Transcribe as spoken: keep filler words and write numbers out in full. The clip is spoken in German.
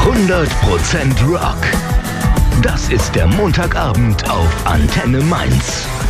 hundert Prozent Rock. Das ist der Montagabend auf Antenne Mainz.